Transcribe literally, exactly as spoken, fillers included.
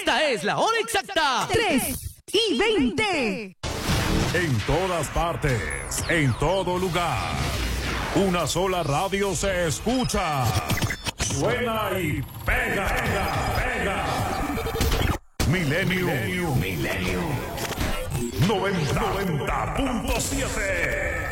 Esta es la hora exacta. tres y veinte. En todas partes, en todo lugar. Una sola radio se escucha. Suena y pega, pega, pega. Milenio. Milenio. noventa punto siete.